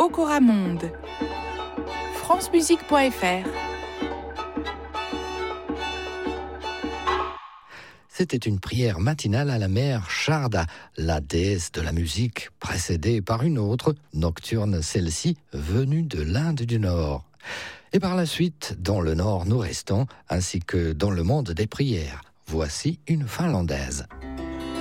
Okoramonde. francemusique.fr. C'était une prière matinale à la mère Sharda, la déesse de la musique, précédée par une autre, nocturne celle-ci, venue de l'Inde du Nord. Et par la suite, dans le Nord nous restons, ainsi que dans le monde des prières. Voici une finlandaise.